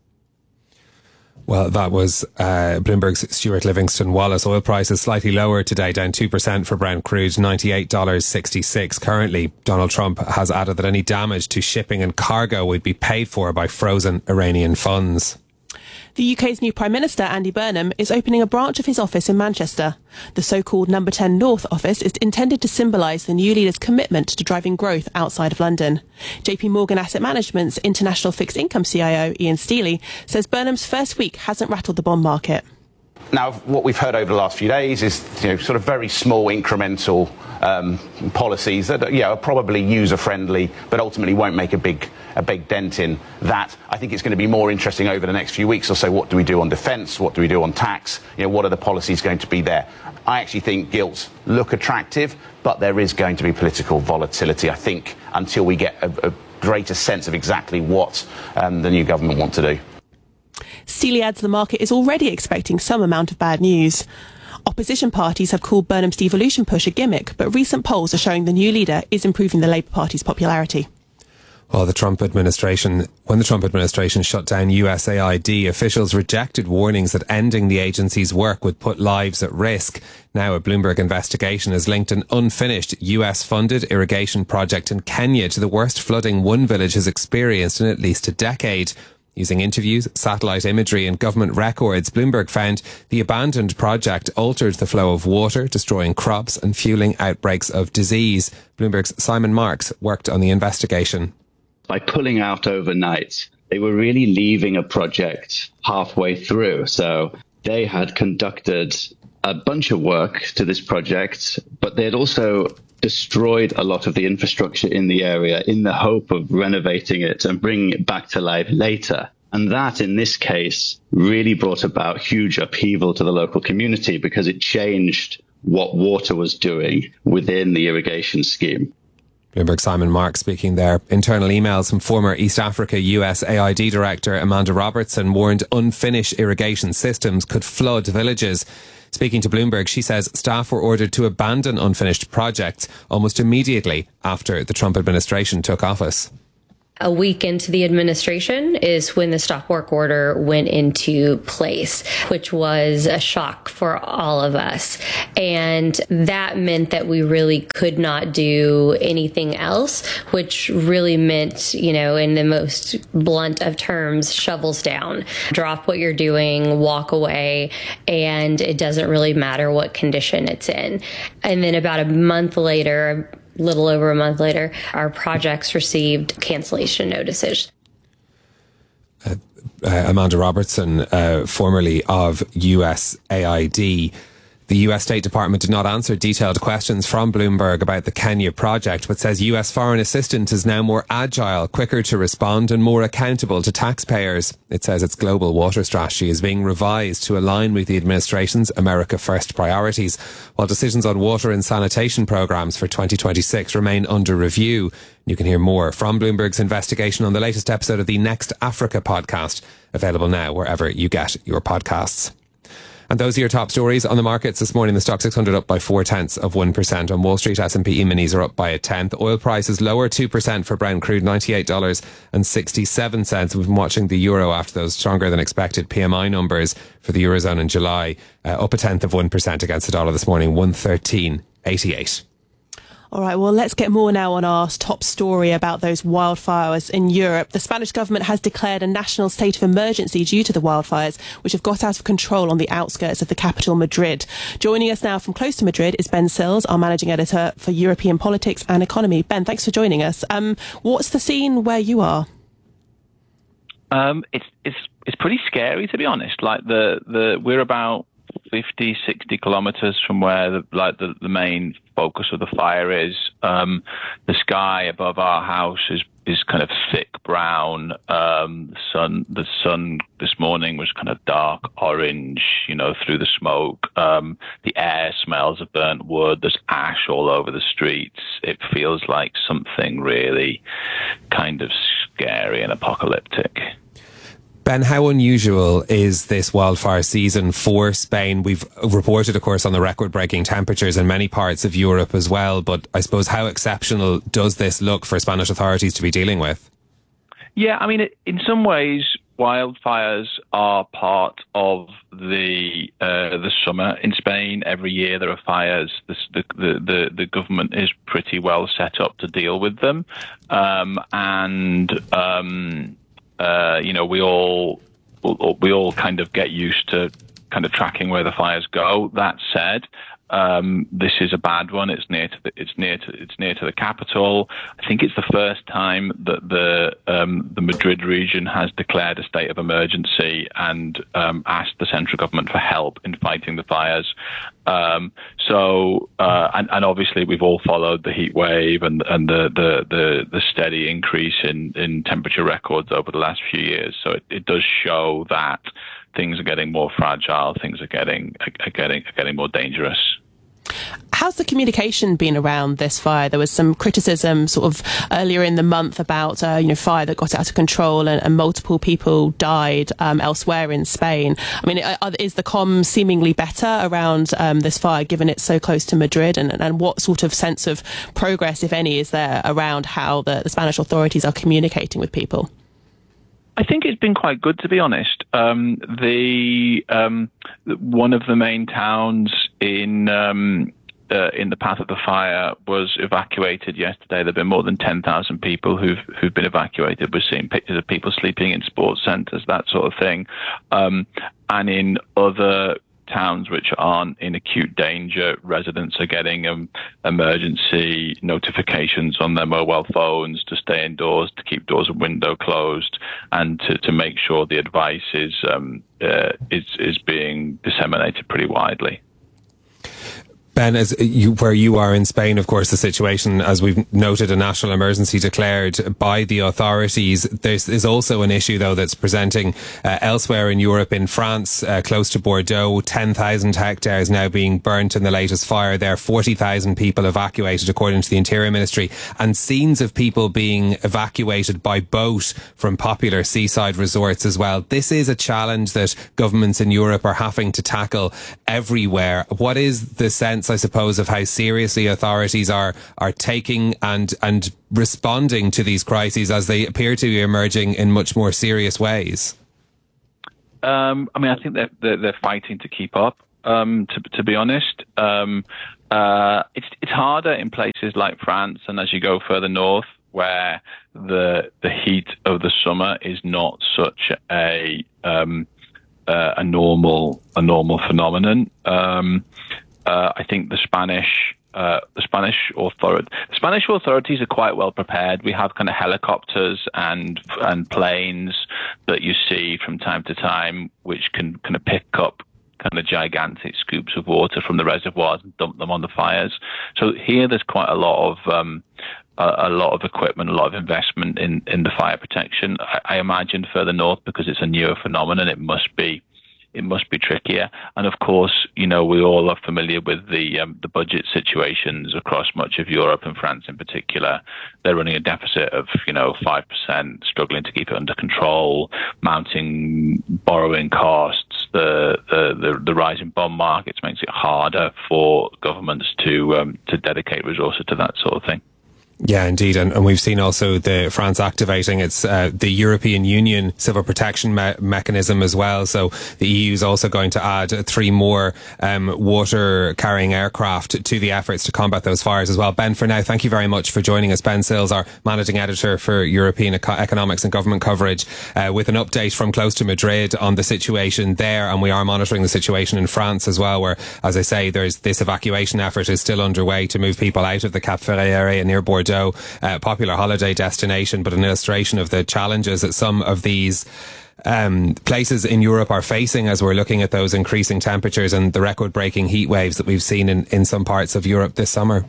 [SPEAKER 1] Well, that was Bloomberg's Stuart Livingston-Wallace. Oil prices slightly lower today, down 2% for Brent crude, $98.66 currently. Donald Trump has added that any damage to shipping and cargo would be paid for by frozen Iranian funds.
[SPEAKER 8] The UK's new Prime Minister, Andy Burnham, is opening a branch of his office in Manchester. The so-called Number 10 North office is intended to symbolise the new leader's commitment to driving growth outside of London. JP Morgan Asset Management's international fixed income CIO, Ian Stealey, says Burnham's first week hasn't rattled the bond market.
[SPEAKER 12] Now, what we've heard over the last few days is, sort of very small incremental policies that are probably user-friendly, but ultimately won't make a big dent in that. I think it's going to be more interesting over the next few weeks or so. What do we do on defence? What do we do on tax? What are the policies going to be there? I actually think gilts look attractive, but there is going to be political volatility, I think, until we get a greater sense of exactly what the new government want to do.
[SPEAKER 8] Stealey adds the market is already expecting some amount of bad news. Opposition parties have called Burnham's devolution push a gimmick, but recent polls are showing the new leader is improving the Labour Party's popularity.
[SPEAKER 1] Well, when the Trump administration shut down USAID, officials rejected warnings that ending the agency's work would put lives at risk. Now, a Bloomberg investigation has linked an unfinished US-funded irrigation project in Kenya to the worst flooding one village has experienced in at least a decade. Using interviews, satellite imagery and government records, Bloomberg found the abandoned project altered the flow of water, destroying crops and fueling outbreaks of disease. Bloomberg's Simon Marks worked on the investigation.
[SPEAKER 15] By pulling out overnight, they were really leaving a project halfway through. So they had conducted a bunch of work to this project, but they had also destroyed a lot of the infrastructure in the area in the hope of renovating it and bringing it back to life later. And that, in this case, really brought about huge upheaval to the local community because it changed what water was doing within the irrigation scheme.
[SPEAKER 1] Bloomberg Simon Marks speaking there. Internal emails from former East Africa USAID Director Amanda Robertson warned unfinished irrigation systems could flood villages. Speaking to Bloomberg, she says staff were ordered to abandon unfinished projects almost immediately after the Trump administration took office.
[SPEAKER 16] A week into the administration is when the stop work order went into place, which was a shock for all of us. And that meant that we really could not do anything else, which really meant, in the most blunt of terms, shovels down. Drop what you're doing, walk away, and it doesn't really matter what condition it's in. And then about a month later, little over a month later, our projects received cancellation notices.
[SPEAKER 1] Amanda Robertson, formerly of USAID. The US State Department did not answer detailed questions from Bloomberg about the Kenya project, but says US foreign assistance is now more agile, quicker to respond and more accountable to taxpayers. It says its global water strategy is being revised to align with the administration's America First priorities, while decisions on water and sanitation programs for 2026 remain under review. You can hear more from Bloomberg's investigation on the latest episode of the Next Africa podcast, available now wherever you get your podcasts. And those are your top stories on the markets this morning. The Stock 600 up by 0.4%. On Wall Street, S&P E-minis are up by 0.1. Oil prices lower 2% for Brent crude, $98.67. We've been watching the euro after those stronger than expected PMI numbers for the Eurozone in July. Up 0.1% against the dollar this morning, 113.88.
[SPEAKER 8] All right, well, let's get more now on our top story about those wildfires in Europe. The Spanish government has declared a national state of emergency due to the wildfires, which have got out of control on the outskirts of the capital, Madrid. Joining us now from close to Madrid is Ben Sills, our managing editor for European politics and economy. Ben, thanks for joining us. What's the scene where you are?
[SPEAKER 18] It's pretty scary, to be honest. Like we're about 50, 60 kilometers from where the main focus of the fire is. The sky above our house is kind of thick brown. The sun this morning was kind of dark orange, through the smoke. The air smells of burnt wood. There's ash all over the streets. It feels like something really kind of scary and apocalyptic.
[SPEAKER 1] Ben, how unusual is this wildfire season for Spain? We've reported, of course, on the record-breaking temperatures in many parts of Europe as well, but I suppose how exceptional does this look for Spanish authorities to be dealing with?
[SPEAKER 18] Yeah, I mean, in some ways, wildfires are part of the summer in Spain. Every year there are fires. The government is pretty well set up to deal with them, we all kind of get used to kind of tracking where the fires go. That said, this is a bad one. It's near to the capital. I think it's the first time that the Madrid region has declared a state of emergency and asked the central government for help in fighting the fires. And obviously we've all followed the heat wave and the steady increase in temperature records over the last few years. So it does show that things are getting more fragile. Things are getting more dangerous.
[SPEAKER 8] How's the communication been around this fire? There was some criticism sort of earlier in the month about fire that got out of control and multiple people died elsewhere in Spain. I mean, is the comm seemingly better around this fire, given it's so close to Madrid? And what sort of sense of progress, if any, is there around how the Spanish authorities are communicating with people?
[SPEAKER 18] I think it's been quite good, to be honest. One of the main towns in in the path of the fire was evacuated yesterday. There have been more than 10,000 people who've been evacuated. We're seeing pictures of people sleeping in sports centres, that sort of thing. And in other towns which aren't in acute danger, residents are getting emergency notifications on their mobile phones to stay indoors, to keep doors and windows closed, and to make sure the advice is being disseminated pretty widely.
[SPEAKER 1] Ben, where you are in Spain, of course, the situation, as we've noted, a national emergency declared by the authorities. There is also an issue, though, that's presenting elsewhere in Europe. In France, close to Bordeaux, 10,000 hectares now being burnt in the latest fire there. 40,000 people evacuated, according to the Interior Ministry, and scenes of people being evacuated by boat from popular seaside resorts as well. This is a challenge that governments in Europe are having to tackle everywhere. What is the sense, I suppose, of how seriously authorities are taking and responding to these crises as they appear to be emerging in much more serious ways?
[SPEAKER 18] I mean, I think they're fighting to keep up. To be honest, it's harder in places like France, and as you go further north, where the heat of the summer is not such a normal phenomenon. I think the Spanish authorities are quite well prepared. We have kind of helicopters and planes that you see from time to time, which can kind of pick up kind of gigantic scoops of water from the reservoirs and dump them on the fires. So here, there's quite a lot of equipment, a lot of investment in the fire protection. I imagine further north, because it's a newer phenomenon, it must be trickier. And of course, we all are familiar with the budget situations across much of Europe, and France in particular. They're running a deficit of 5%, struggling to keep it under control, mounting borrowing costs. The rise in bond markets makes it harder for governments to dedicate resources to that sort of thing.
[SPEAKER 1] Yeah, indeed. And we've seen also France activating its the European Union civil protection mechanism as well. So the EU is also going to add 3 more water carrying aircraft to the efforts to combat those fires as well. Ben, for now, thank you very much for joining us. Ben Sills, our managing editor for European economics and government coverage, with an update from close to Madrid on the situation there. And we are monitoring the situation in France as well, where, as I say, there's this evacuation effort is still underway to move people out of the Cap Ferret area near Bordeaux. Popular holiday destination, but an illustration of the challenges that some of these places in Europe are facing as we're looking at those increasing temperatures and the record-breaking heat waves that we've seen in some parts of Europe this summer.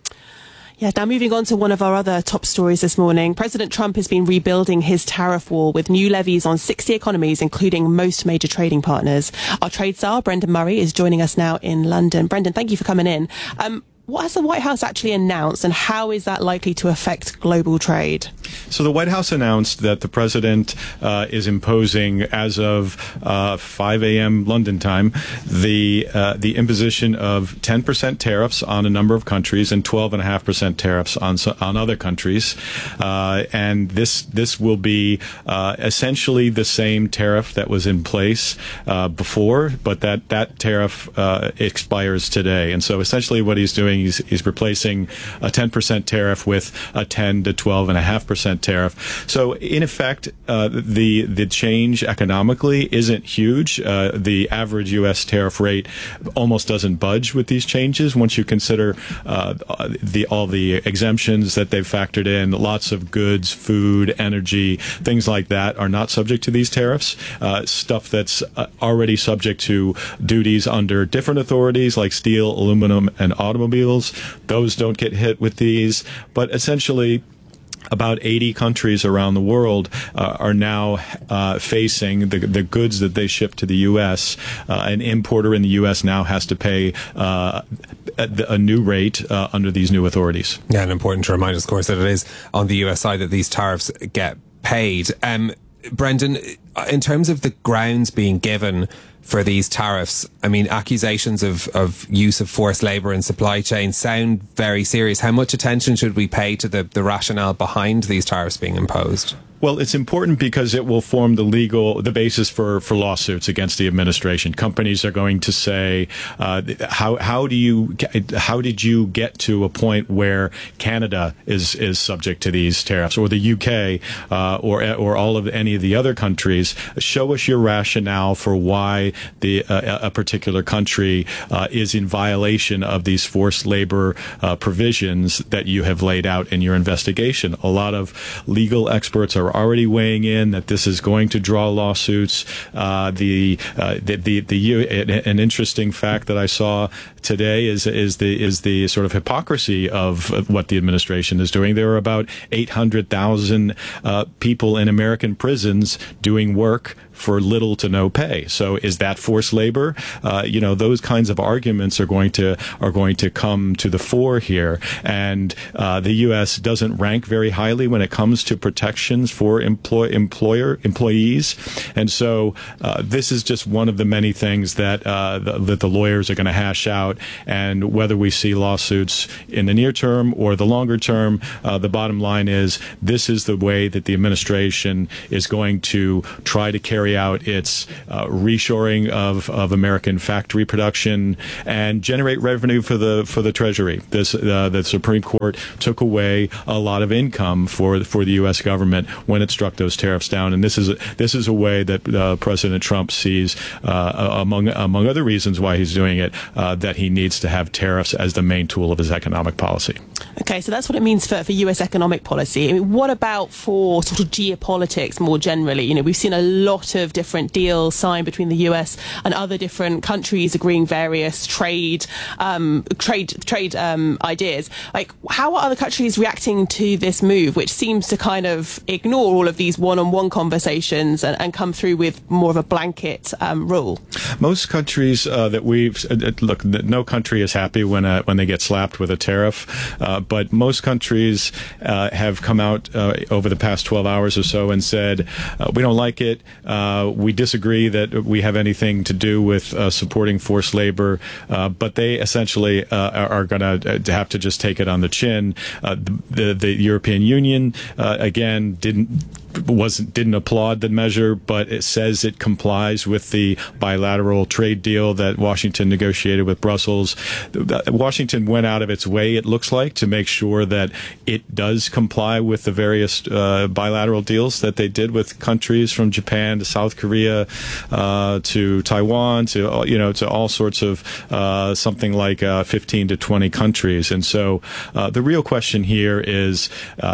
[SPEAKER 8] Yeah, now moving on to one of our other top stories this morning. President Trump has been rebuilding his tariff wall with new levies on 60 economies, including most major trading partners. Our trade czar, Brendan Murray, is joining us now in London. Brendan, thank you for coming in. What has the White House actually announced, and how is that likely to affect global trade?
[SPEAKER 14] So the White House announced that the president is imposing, as of 5 a.m. London time, the imposition of 10% tariffs on a number of countries and 12.5% tariffs on other countries. And this will be essentially the same tariff that was in place before, but that tariff expires today. And so essentially what he's doing, he's replacing a 10% tariff with a 10 to 12.5% tariff. So in effect, the change economically isn't huge. The average U.S. tariff rate almost doesn't budge with these changes. Once you consider all the exemptions that they've factored in, lots of goods, food, energy, things like that are not subject to these tariffs. Stuff that's already subject to duties under different authorities like steel, aluminum, and automobiles, those don't get hit with these. But essentially, about 80 countries around the world are now facing the goods that they ship to the U.S. An importer in the U.S. now has to pay a new rate under these new authorities.
[SPEAKER 1] Yeah, and important to remind us, of course, that it is on the U.S. side that these tariffs get paid. Brendan, in terms of the grounds being given for these tariffs. I mean, accusations of use of forced labour in supply chain sound very serious. How much attention should we pay to the rationale behind these tariffs being imposed?
[SPEAKER 14] Well, it's important because it will form the basis for lawsuits against the administration. Companies are going to say, how did you get to a point where Canada is subject to these tariffs, or the UK, or all of any of the other countries? Show us your rationale for why a particular country is in violation of these forced labor provisions that you have laid out in your investigation. A lot of legal experts are already weighing in that this is going to draw lawsuits. An interesting fact that I saw today is the sort of hypocrisy of what the administration is doing. There are about 800,000 people in American prisons doing work for little to no pay. So is that forced labor? Those kinds of arguments are going to come to the fore here. And the U.S. doesn't rank very highly when it comes to protections for employees. And so this is just one of the many things that the lawyers are going to hash out. And whether we see lawsuits in the near term or the longer term, the bottom line is this is the way that the administration is going to try to carry out its reshoring of American factory production and generate revenue for the Treasury. The Supreme Court took away a lot of income for the U.S. government when it struck those tariffs down, and this is a way that President Trump sees, among other reasons why he's doing it, that he needs to have tariffs as the main tool of his economic policy.
[SPEAKER 8] Okay, so that's what it means for U.S. economic policy. I mean, what about for sort of geopolitics more generally? We've seen a lot of different deals signed between the U.S. and other different countries agreeing various trade ideas. Like, how are other countries reacting to this move, which seems to kind of ignore all of these one-on-one conversations and come through with more of a blanket rule?
[SPEAKER 14] Most countries that look, no country is happy when they get slapped with a tariff, but most countries have come out over the past 12 hours or so and said, we don't like it. We disagree that we have anything to do with supporting forced labor, but they essentially are going to have to just take it on the chin. The European Union, again, didn't applaud the measure, but it says it complies with the bilateral trade deal that Washington negotiated with Brussels. Washington went out of its way, it looks like, to make sure that it does comply with the various bilateral deals that they did with countries from Japan to South Korea to Taiwan to all sorts of something like 15 to 20 countries. And so the real question here is,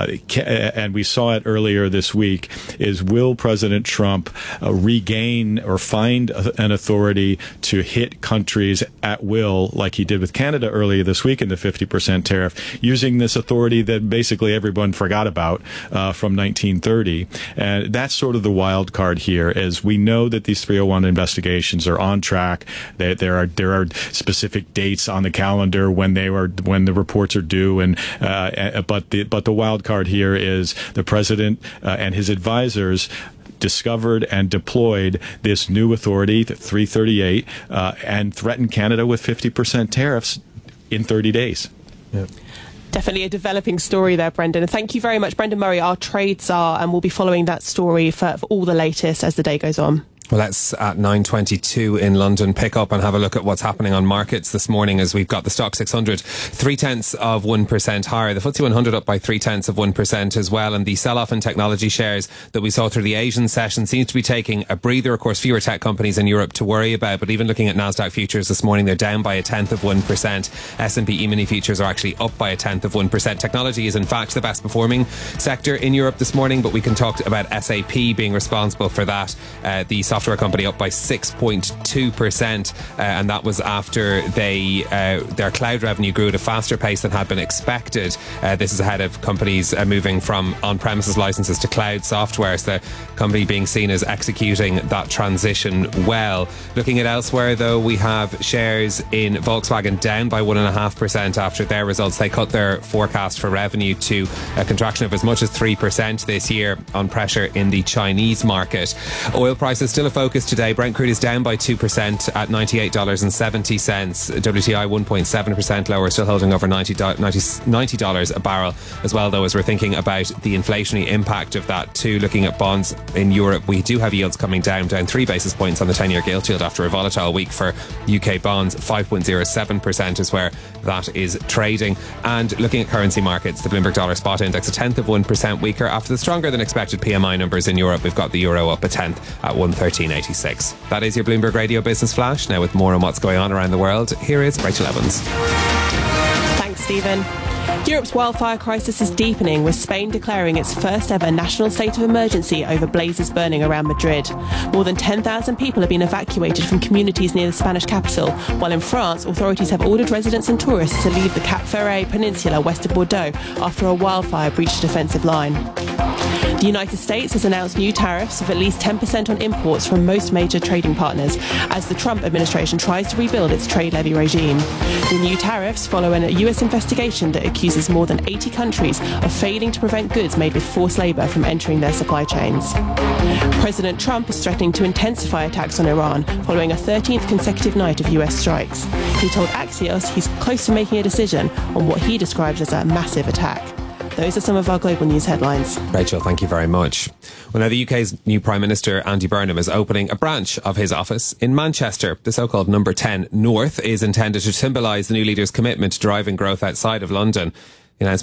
[SPEAKER 14] and we saw it earlier this week, is will President Trump regain or find an authority to hit countries at will, like he did with Canada earlier this week in the 50% tariff, using this authority that basically everyone forgot about from 1930. And that's sort of the wild card here, is we know that these 301 investigations are on track. There are specific dates on the calendar when the reports are due, but the wild card here is the president and his advisors discovered and deployed this new authority, 338, and threatened Canada with 50% tariffs in 30 days.
[SPEAKER 1] Yeah.
[SPEAKER 8] Definitely a developing story there, Brendan. And thank you very much, Brendan Murray, our trade czar, and we'll be following that story for all the latest as the day goes on.
[SPEAKER 1] Well, let's, at 9:22 in London, pick up and have a look at what's happening on markets this morning, as we've got the Stock 600 0.3% higher. The FTSE 100 up by 0.3% as well. And the sell-off in technology shares that we saw through the Asian session seems to be taking a breather. Of course, fewer tech companies in Europe to worry about. But even looking at Nasdaq futures this morning, they're down by 0.1%. S&P E-mini futures are actually up by 0.1%. Technology is in fact the best performing sector in Europe this morning, but we can talk about SAP being responsible for that. The software company up by 6.2%, and that was after their cloud revenue grew at a faster pace than had been expected. This is ahead of companies moving from on-premises licenses to cloud software, so the company being seen as executing that transition well. Looking at elsewhere, though, we have shares in Volkswagen down by 1.5% after their results. They cut their forecast for revenue to a contraction of as much as 3% this year on pressure in the Chinese market. Oil prices still still a focus today. Brent crude is down by 2% at $98.70. WTI 1.7% lower, still holding over $90 a barrel as well, though, as we're thinking about the inflationary impact of that too. Looking at bonds in Europe, we do have yields coming down 3 basis points on the 10-year gilt yield after a volatile week for UK bonds. 5.07% is where that is trading. And looking at currency markets, the Bloomberg Dollar Spot Index 0.1% weaker after the stronger than expected PMI numbers in Europe. We've got the euro up 0.1 at 113.86. That is your Bloomberg Radio Business Flash. Now with more on what's going on around the world, here is Rachel Evans.
[SPEAKER 8] Thanks, Stephen. Europe's wildfire crisis is deepening, with Spain declaring its first ever national state of emergency over blazes burning around Madrid. More than 10,000 people have been evacuated from communities near the Spanish capital, while in France, authorities have ordered residents and tourists to leave the Cap Ferret Peninsula west of Bordeaux after a wildfire breached a defensive line. The United States has announced new tariffs of at least 10% on imports from most major trading partners as the Trump administration tries to rebuild its trade levy regime. The new tariffs follow a US investigation that accuses more than 80 countries of failing to prevent goods made with forced labour from entering their supply chains. President Trump is threatening to intensify attacks on Iran following a 13th consecutive night of US strikes. He told Axios he's close to making a decision on what he describes as a massive attack. Those are some of our global news headlines.
[SPEAKER 1] Rachel, thank you very much. Well, now the UK's new Prime Minister, Andy Burnham, is opening a branch of his office in Manchester. The so-called Number 10 North is intended to symbolise the new leader's commitment to driving growth outside of London.